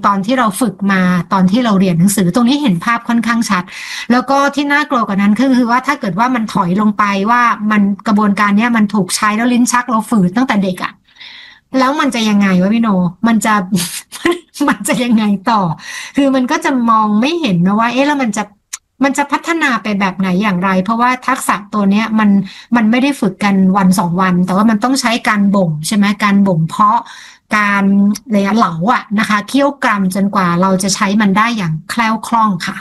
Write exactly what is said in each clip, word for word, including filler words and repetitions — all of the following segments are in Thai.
ตอนที่เราฝึกมาตอนที่เราเรียนหนังสือตรงนี้เห็นภาพค่อนข้างชัดแล้วก็ที่น่ากลัวกว่านั้นคือว่าถ้าเกิดว่ามันถอยลงไปว่ามันกระบวนการเนี้ยมันถูกใช้แล้วลิ้นชักเราฝืนตั้งแต่เด็กอะแล้วมันจะยังไงวะพี่โนมันจะ มันจะยังไงต่อคือมันก็จะมองไม่เห็นนะว่าเอ๊ะแล้วมันจะมันจะพัฒนาไปแบบไหนอย่างไรเพราะว่าทักษะตัวเนี้ยมันมันไม่ได้ฝึกกันวันสองวันแต่ว่ามันต้องใช้การบ่มใช่ไหมการบ่มเพาะการอะไรอะเหลาอะนะคะเคี่ยวกรำจนกว่าเราจะใช้มันได้อย่างแคล่วคล่องค่ะ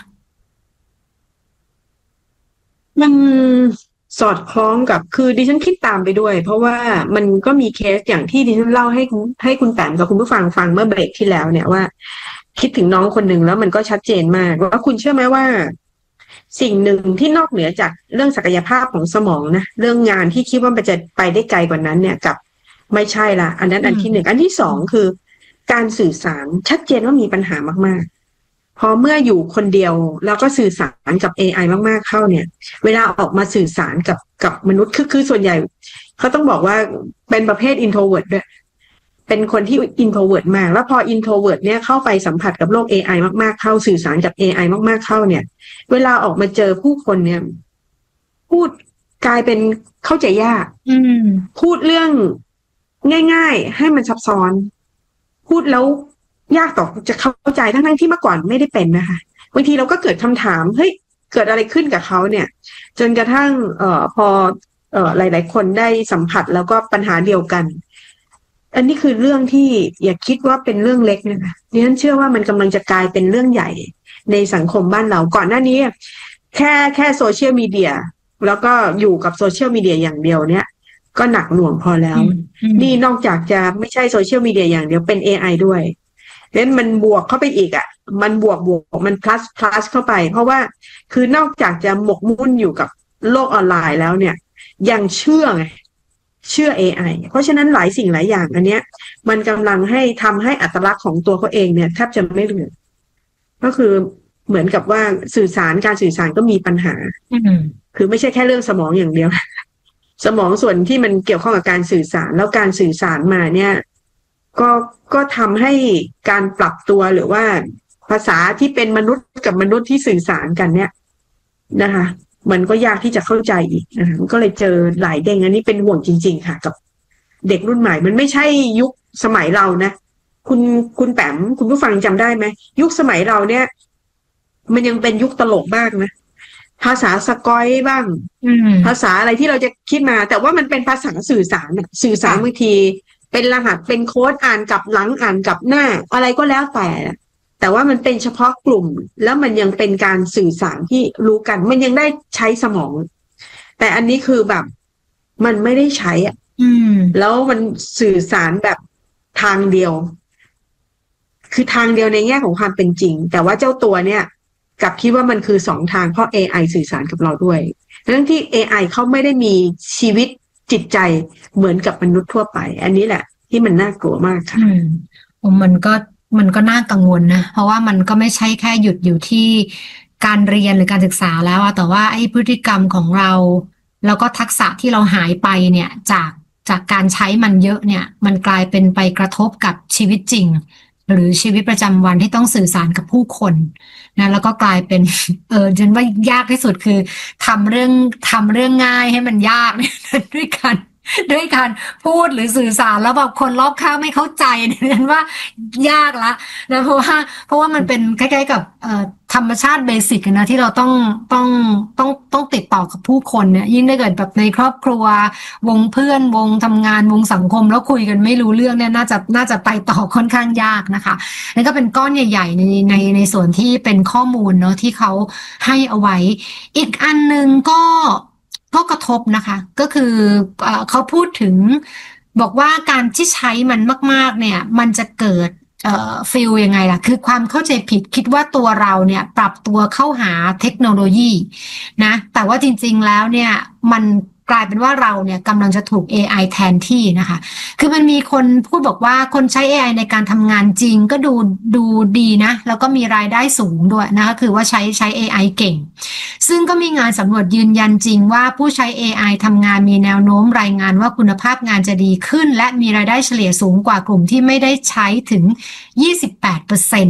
มันสอดคล้องกับคือดิฉันคิดตามไปด้วยเพราะว่ามันก็มีเคสอย่างที่ดิฉันเล่าให้คุณให้คุณแต้มกับคุณผู้ฟังฟังเมื่อเบรกที่แล้วเนี่ยว่าคิดถึงน้องคนหนึ่งแล้วมันก็ชัดเจนมากว่าคุณเชื่อไหมว่าสิ่งหนึ่งที่นอกเหนือจากเรื่องศักยภาพของสมองนะเรื่องงานที่คิดว่ามันจะไปได้ไกลกว่านั้นเนี่ยกับไม่ใช่ละอันนั้นอันที่หนึ่งอันที่สองคือการสื่อสารชัดเจนว่ามีปัญหามากๆพอเมื่ออยู่คนเดียวแล้วก็สื่อสารกับ เอ ไอ มากๆเข้าเนี่ยเวลาออกมาสื่อสารกับกับมนุษย์คือคือส่วนใหญ่เขาต้องบอกว่าเป็นประเภท introvert ด้วยเป็นคนที่ introvert มากแล้วพอ introvert เนี่ยเข้าไปสัมผัสกับโลก เอ ไอ มากๆเข้าสื่อสารกับ เอ ไอ มากๆเข้าเนี่ยเวลาออกมาเจอผู้คนเนี่ยพูดกลายเป็นเข้าใจยากพูดเรื่องง่ายๆให้มันซับซ้อนพูดแล้วยากต่อจะเข้าใจทั้งๆที่เมื่อก่อนไม่ได้เป็นนะคะบางทีเราก็เกิดคำถามเฮ้ยเกิดอะไรขึ้นกับเขาเนี่ยจนกระทั่งเอ่อพอเอ่อหลายๆคนได้สัมผัสแล้วก็ปัญหาเดียวกันอันนี้คือเรื่องที่อย่าคิดว่าเป็นเรื่องเล็กนะคะดิฉันเชื่อว่ามันกำลังจะกลายเป็นเรื่องใหญ่ในสังคมบ้านเราก่อนหน้านี้แค่แค่โซเชียลมีเดียแล้วก็อยู่กับโซเชียลมีเดียอย่างเดียวเนี่ยก็หนักหน่วงพอแล้วนี่นอกจากจะไม่ใช่โซเชียลมีเดียอย่างเดียวเป็น เอ ไอ ด้วยดังนั้นมันบวกเข้าไปอีกอ่ะมันบวกบวกมัน plus plus เข้าไปเพราะว่าคือนอกจากจะหมกมุ่นอยู่กับโลกออนไลน์แล้วเนี่ยยังเชื่อไงเชื่อ เอ ไอ เพราะฉะนั้นหลายสิ่งหลายอย่างอันเนี้ยมันกำลังให้ทำให้อัตลักษณ์ของตัวเขาเองเนี่ยแทบจะไม่เหลือก็คือเหมือนกับว่าสื่อสารการสื่อสารก็มีปัญหาคือไม่ใช่แค่เรื่องสมองอย่างเดียวสมองส่วนที่มันเกี่ยวข้องกับการสื่อสารแล้วการสื่อสารมาเนี่ยก็ก็ทำให้การปรับตัวหรือว่าภาษาที่เป็นมนุษย์กับมนุษย์ที่สื่อสารกันเนี่ยนะคะมันก็ยากที่จะเข้าใจอีกนะคะก็เลยเจอหลายเด้งอันนี้เป็นห่วงจริงๆค่ะกับเด็กรุ่นใหม่มันไม่ใช่ยุคสมัยเรานะคุณคุณแปมคุณผู้ฟังจำได้ไหมยุคสมัยเราเนี่ยมันยังเป็นยุคตลกบ้างนะภาษาสกอยบ้างภาษาอะไรที่เราจะคิดมาแต่ว่ามันเป็นภาษาสื่อสารสื่อสารบางทีเป็นรหัสเป็นโค้ดอ่านกับหลังอ่านกับหน้าอะไรก็แล้วแต่แต่ว่ามันเป็นเฉพาะกลุ่มแล้วมันยังเป็นการสื่อสารที่รู้กันมันยังได้ใช้สมองแต่อันนี้คือแบบมันไม่ได้ใช้อ่ะแล้วมันสื่อสารแบบทางเดียวคือทางเดียวในแง่ของความเป็นจริงแต่ว่าเจ้าตัวเนี่ยกับคิดว่ามันคือสองทางเพราะ เอ ไอ สื่อสารกับเราด้วยเรื่องที่ เอ ไอ เขาไม่ได้มีชีวิตจิตใจเหมือนกับมนุษย์ทั่วไปอันนี้แหละที่มันน่ากลัวมากค่ะอืมมันก็มันก็น่ากังวลนะเพราะว่ามันก็ไม่ใช่แค่หยุดอยู่ที่การเรียนหรือการศึกษาแล้วอะแต่ว่าไอ้พฤติกรรมของเราแล้วก็ทักษะที่เราหายไปเนี่ยจากจากการใช้มันเยอะเนี่ยมันกลายเป็นไปกระทบกับชีวิตจริงหรือชีวิตประจำวันที่ต้องสื่อสารกับผู้คนนะแล้วก็กลายเป็นเออฉันว่ายากที่สุดคือทำเรื่องทำเรื่องง่ายให้มันยากเนี่ยด้วยกันด้วยการพูดหรือสื่อสารแล้วแบบคนรอบข้างไม่เข้าใจเนี่ยว่ายากละนะเพราะว่าเพราะว่ามันเป็นใกล้ๆกับเอ่อธรรมชาติเบสิกนะที่เราต้องต้องต้องต้องติดต่อกับผู้คนเนี่ยยิ่งได้เกิดแบบในครอบครัววงเพื่อนวงทำงานวงสังคมแล้วคุยกันไม่รู้เรื่องเนี่ยน่าจะน่าจะไปต่อค่อนข้างยากนะคะนั่นก็เป็นก้อนใหญ่ๆในในในส่วนที่เป็นข้อมูลเนาะที่เขาให้เอาไว้อีกอันนึงก็ก็กระทบนะคะก็คือเอ่อเขาพูดถึงบอกว่าการที่ใช้มันมากๆเนี่ยมันจะเกิดเอ่อฟีลยังไงล่ะคือความเข้าใจผิดคิดว่าตัวเราเนี่ยปรับตัวเข้าหาเทคโนโลยีนะแต่ว่าจริงๆแล้วเนี่ยมันกลายเป็นว่าเราเนี่ยกำลังจะถูก เอ ไอ แทนที่นะคะคือมันมีคนพูดบอกว่าคนใช้ เอ ไอ ในการทำงานจริงก็ดูดูดีนะแล้วก็มีรายได้สูงด้วยนะคะคือว่าใช้ใช้ เอ ไอ เก่งซึ่งก็มีงานสำรวจยืนยันจริงว่าผู้ใช้ เอ ไอ ทำงานมีแนวโน้มรายงานว่าคุณภาพงานจะดีขึ้นและมีรายได้เฉลี่ยสูงกว่ากลุ่มที่ไม่ได้ใช้ถึง ยี่สิบแปดเปอร์เซ็นต์